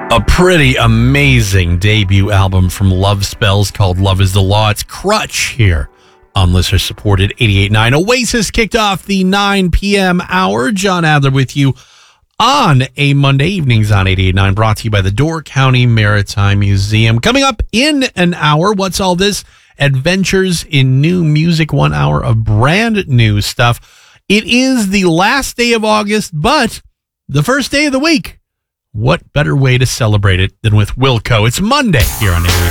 A pretty amazing debut album from Love Spells called Love is the Law. It's Crutch here on listener supported 88.9. Oasis kicked off the 9 p.m. hour. John Adler with you on a Monday evenings on 88.9, brought to you by the Door County Maritime Museum. Coming up in an hour, what's all this? Adventures in New Music, 1 hour of brand new stuff. It is the last day of August, but the first day of the week. What better way to celebrate it than with Wilco? It's Monday here on 88.9.